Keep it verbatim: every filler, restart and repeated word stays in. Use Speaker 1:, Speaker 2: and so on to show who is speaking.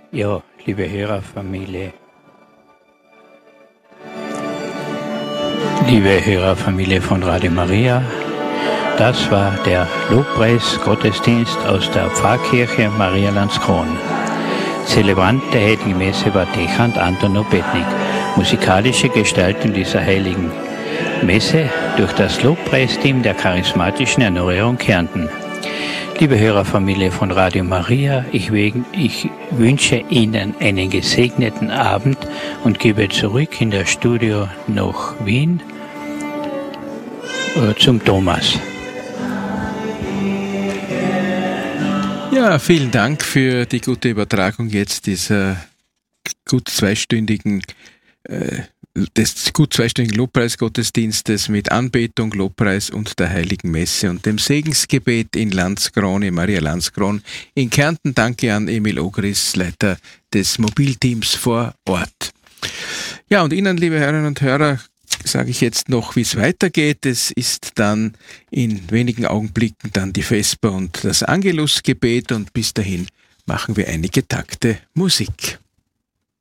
Speaker 1: Ja, liebe Hörerfamilie, liebe Hörerfamilie von Radio Maria, das war der Lobpreis-Gottesdienst aus der Pfarrkirche Maria Landskron. Zelebrant der Heiligen Messe war Dechant Anton Obetnik. Musikalische Gestaltung dieser Heiligen Messe durch das Lobpreisteam der charismatischen Erneuerung Kärnten. Liebe Hörerfamilie von Radio Maria, ich, wegen, ich wünsche Ihnen einen gesegneten Abend und gebe zurück in das Studio nach Wien äh, zum Thomas.
Speaker 2: Ja, vielen Dank für die gute Übertragung jetzt dieser gut zweistündigen äh, des gut zweistündigen Lobpreisgottesdienstes mit Anbetung, Lobpreis und der Heiligen Messe und dem Segensgebet in Landskron, in Maria Landskron in Kärnten. Danke an Emil Ogris, Leiter des Mobilteams vor Ort. Ja, und Ihnen, liebe Hörerinnen und Hörer, sage ich jetzt noch, wie es weitergeht. Es ist dann in wenigen Augenblicken dann die Vesper und das Angelusgebet und bis dahin machen wir einige Takte Musik.